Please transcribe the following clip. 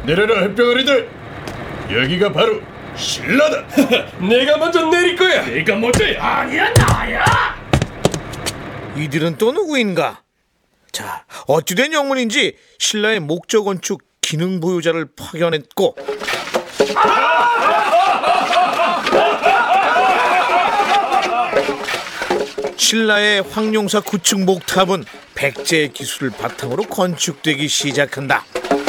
내려라 햇병아리들. 여기가 바로 신라다. 내가 먼저 내릴 거야. 내가 먼저야. 아니야, 나야. 이들은 또 누구인가? 자, 어찌된 영문인지 신라의 목조 건축 기능 보유자를 파견했고 신라의 황룡사 구축 목탑은 백제의 기술을 바탕으로 건축되기 시작한다.